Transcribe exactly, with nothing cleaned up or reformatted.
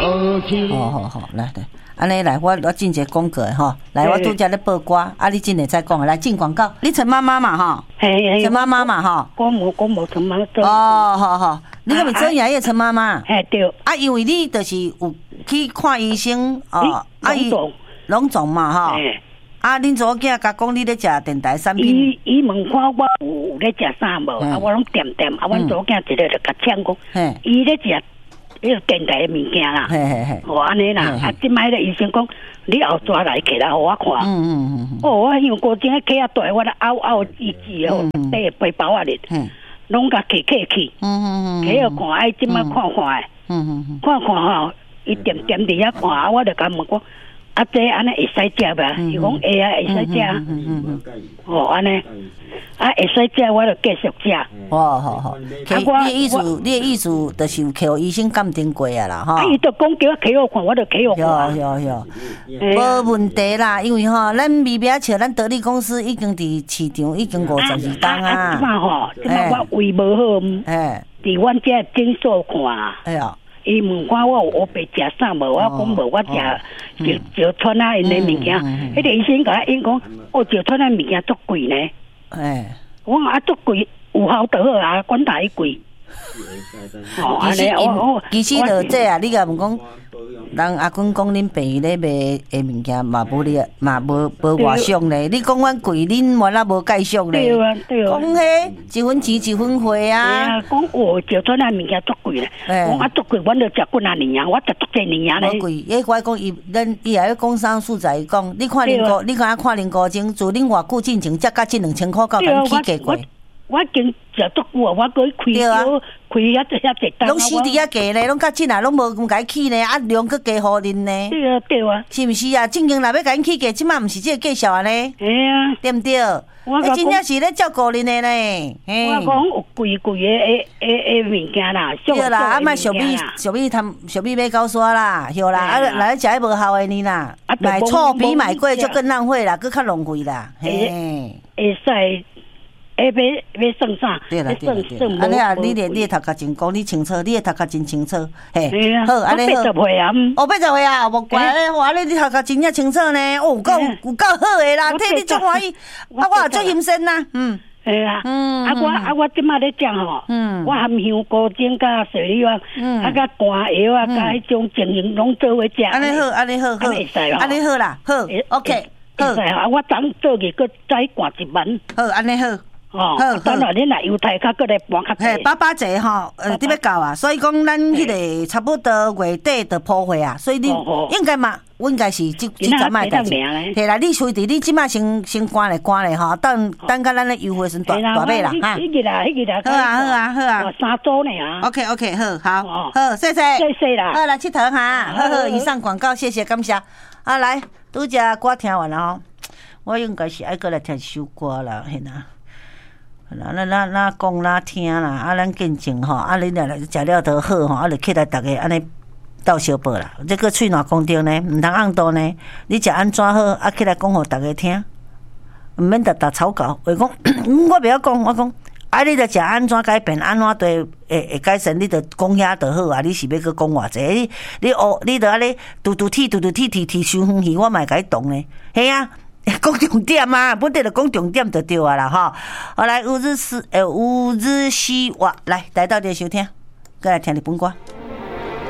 好好好，来来，安尼来，我我进一个广告的吼，来，我拄则咧报歌，啊，你真会再讲，来进广告，你陈妈妈嘛吼，陈妈妈嘛吼， 我无我无陈妈妈。 哦，好好，你可咪做爷爷陈妈妈？ 哎对。 啊，因为你就是有去看医生哦，啊伊拢总嘛吼。啊，恁祖囝甲讲你咧食电台产品。 伊伊问看我有咧食啥无？啊，我拢点点，啊，阮祖囝一个就甲呛讲，伊咧食迄个电台的物件啦。嘿嘿嘿。哦，安尼啦，啊，即摆咧医生讲，你后抓来起来，互我看。嗯嗯嗯。哦，我因为过前个脚啊大，我咧拗拗吱吱哦，底个背包啊咧，拢甲起起去。嗯嗯嗯。起互看，哎，即摆看看诶。嗯嗯嗯。看看吼，伊点点伫遐看，啊，我就甲问讲。啊，这安尼会使食吧？伊讲会啊，会使食。哦，安尼，啊，会使食，我就继续食。 哦，好好。你的意思，你的意思就是有去医生鉴定过啊啦，吼。 啊，伊就讲叫我起好看，我就起好看。 有有有，无问题啦，因为吼，咱微微笑，咱得力公司已经伫市场已经五十二档啊。 即嘛吼，即嘛我胃无好，哎，伫阮遮诊所看。哎呀。伊问看我有白食啥无？我讲无，我食就就川啊因的物件。迄个医生甲我因讲，哦，就川啊物件足贵呢。哎，我啊足贵，有效得好啊，管他伊贵。 哦，安尼我其实就这啊，你甲问讲，人阿公讲恁病咧卖诶物件嘛无咧，嘛无无外俗咧。你讲阮贵，恁原来无介绍咧。 对啊对啊。 讲迄一分钱一分货啊。 讲哦，就川啊物件足贵咧。讲啊足贵，阮就食几啊年啊，我食足济年啊咧。 无贵，迄我讲伊，咱伊也要工商素材讲，你看恁哥，你看看恁哥前，自恁偌久进前，才甲这两千块到敢起价过。 我已经食足久啊，我搁开销开遐只遐只单。 拢死伫遐价咧，拢较紧啊，拢无咁解起呢，啊量搁加互恁呢。 对啊对啊， 是毋是啊？正经若要甲恁起价，即马毋是这个价绍啊咧。 系啊， 对毋对？我真正是咧照顾恁的咧。 我讲有贵贵的诶诶诶物件啦， 对啦，啊莫小米小米贪小米买高刷啦，对啦，啊来食迄无效的呢啦，买错比买贵就更浪费啦，搁较浪费啦。嘿， 会使。要要要算啥？ 对啦对啦对啦。安尼啊，你咧你咧头壳真讲，你清楚，你咧头壳真清楚。嘿，好，安尼好。 八十岁啊， 哦，八十岁啊，无怪咧，话你你头壳真正清楚呢。哦，有够有够好诶啦，替你足欢喜。啊，我也足心酸呐，嗯。 系啊，嗯，啊我啊我即马咧食吼，嗯，我含香菇精甲水梨丸，嗯，啊甲干药啊，甲迄种情形拢做伙食。 安尼好，安尼好，好，安尼好啦，好 ，OK， 好。 啊，我昨做日搁再灌一万。 好，安尼好。 哦，等下恁若犹太较搁来搬较济。 嘿，八八节吼，呃，你要到啊，所以讲咱迄个差不多月底就破货啊，所以你应该嘛，应该是即即阵卖代志。嘿啦，你随伫你即马先先关咧关咧吼，等等甲咱咧优惠时大大买啦哈。 迄个啦，迄个啦。 好啊，好啊，好啊。 三组呢啊。 OK OK， 好好好，谢谢。 谢谢啦。 好来佚佗哈，好好，以上广告，谢谢感谢。啊，来，拄只歌听完了吼，我应该是爱过来听一首歌啦，嘿呐。那那那那讲那听啦，啊，咱见证吼，啊，恁若食了都好吼，啊，就起来逐个安尼斗相报啦。这个喙暖公中呢，毋通按多呢。你食安怎好，啊，起来讲互逐个听，毋免逐逐草稿。话讲，我袂晓讲，我讲，啊，你着食安怎改变，安怎对会会改善，你着讲遐就好啊。你是要去讲偌济？你你学，你着安尼嘟嘟啼嘟嘟啼啼啼伤远去，我嘛会甲你动呢。系啊。讲重点啊，本地就讲重点就对啊啦吼。好来，有日诗，呃，有日西话，来来到这收听，再来听日本歌。